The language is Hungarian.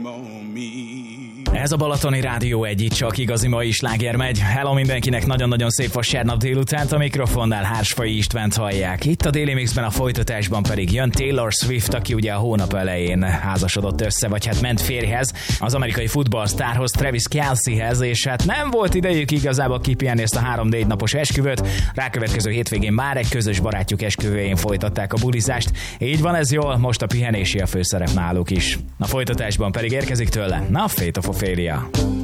Ez a Balatoni Rádió egy csak igazi mai sláger megy. Hello mindenkinek, nagyon-nagyon szép vasárnap délutánt, a mikrofonnál Hársfai Istvánt hallják. Itt a Daily Mixben, a folytatásban pedig jön Taylor Swift, aki ugye a hónap elején házasodott össze, vagy hát ment férjhez, az amerikai futballsztárhoz, Travis Kelcehez, és hát nem volt idejük igazából kipihenni ezt a 3-4 napos esküvőt. Rákövetkező hétvégén már egy közös barátjuk esküvőjén folytatták a bulizást. Így van ez jól, most a pihenési a főszerep náluk is. A folytatásban pedig érkezik tőle, na, Fate of Ophelia.